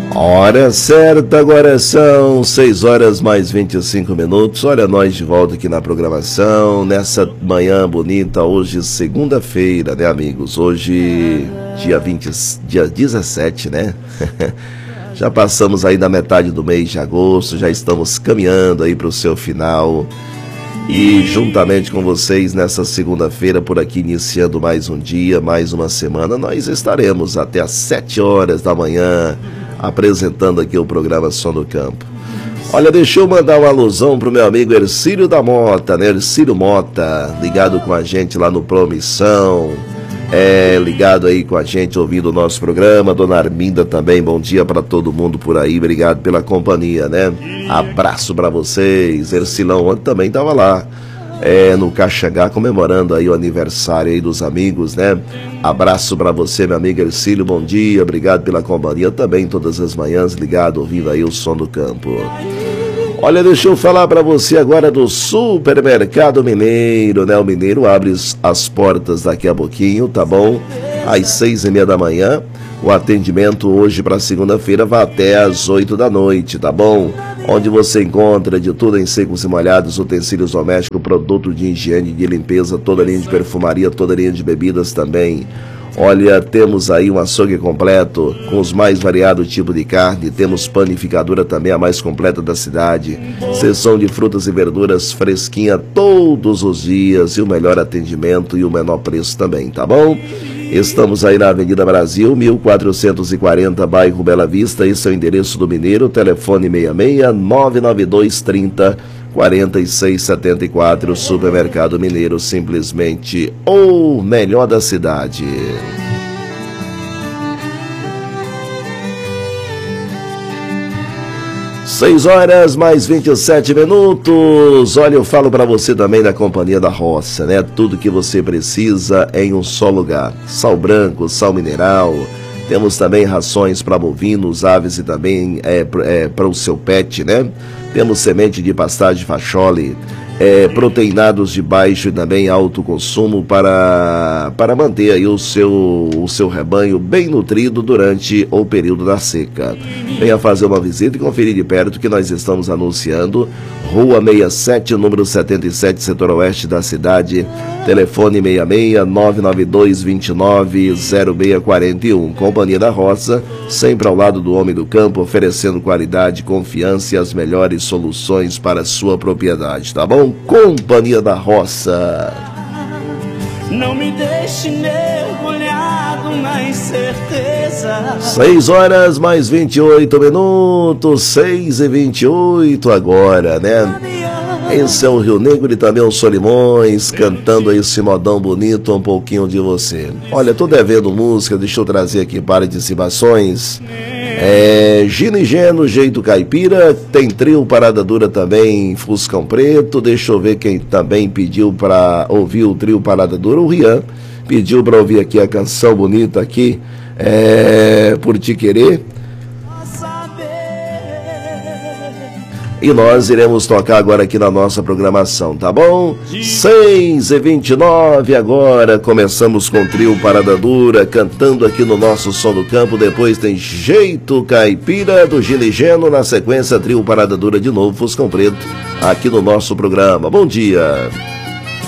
Hora certa, agora são 6 horas mais 25 minutos. Olha nós de volta aqui na programação, nessa manhã bonita, hoje segunda-feira, né, amigos? Hoje, dia 17, né? Já passamos aí da metade do mês de agosto, já estamos caminhando aí para o seu final. E juntamente com vocês nessa segunda-feira, por aqui iniciando mais um dia, mais uma semana, nós estaremos até às 7 horas da manhã apresentando aqui o programa Som do Campo. Olha, deixa eu mandar uma alusão pro meu amigo Ercílio da Mota, né? Ercílio Mota, ligado com a gente lá no Promissão, ligado aí com a gente, ouvindo o nosso programa. Dona Arminda também, bom dia para todo mundo por aí, obrigado pela companhia, né? Abraço para vocês. Ercilão ontem também estava lá, no Caxangá, comemorando aí o aniversário aí dos amigos, né? Abraço para você, meu amigo Ercílio, bom dia, obrigado pela companhia também, todas as manhãs, ligado, ouvindo aí o Som do Campo. Olha, deixa eu falar para você agora do Supermercado Mineiro, né? O Mineiro abre as portas daqui a pouquinho, tá bom? Às 6h30 da manhã. O atendimento hoje para segunda-feira vai até às 8 da noite, tá bom? Onde você encontra de tudo em secos e molhados, utensílios domésticos, produto de higiene, de limpeza, toda a linha de perfumaria, toda a linha de bebidas também. Olha, temos aí um açougue completo, com os mais variados tipos de carne, temos panificadora também, a mais completa da cidade, seção de frutas e verduras fresquinha todos os dias, e o melhor atendimento e o menor preço também, tá bom? Estamos aí na Avenida Brasil, 1440, bairro Bela Vista, esse é o endereço do Mineiro, telefone 66-99230-4674, Supermercado Mineiro, simplesmente o melhor da cidade. Seis horas mais 27 minutos. Olha, eu falo para você também da Companhia da Roça, né? Tudo que você precisa em um só lugar. Sal branco, sal mineral. Temos também rações para bovinos, aves e também para o seu pet, né? Temos semente de pastagem Facholi, proteinados de baixo e também alto consumo para manter aí o seu rebanho bem nutrido durante o período da seca. Venha fazer uma visita e conferir de perto que nós estamos anunciando. Rua 67, número 77, setor oeste da cidade. Telefone 66-99229-0641. Companhia da Roça, sempre ao lado do homem do campo, oferecendo qualidade, confiança e as melhores soluções para a sua propriedade, tá bom? Companhia da Roça. Não me deixe mergulhado na incerteza. 6 horas mais 28 minutos, 6h28 agora, né? Esse é o Rio Negro e também o Solimões, cantando esse modão bonito, um pouquinho de você. Olha, tô devendo música, deixa eu trazer aqui participações. Ginigeno, jeito caipira, tem trio Parada Dura também, Fuscão Preto. Deixa eu ver quem também pediu para ouvir o trio Parada Dura. O Rian pediu para ouvir aqui a canção bonita aqui, Por Te Querer. E nós iremos tocar agora aqui na nossa programação, tá bom? 6h29 agora, começamos com o trio Parada Dura, cantando aqui no nosso Som do Campo. Depois tem Jeito Caipira do Ginigeno, na sequência trio Parada Dura de novo, Fuscão Preto, aqui no nosso programa. Bom dia!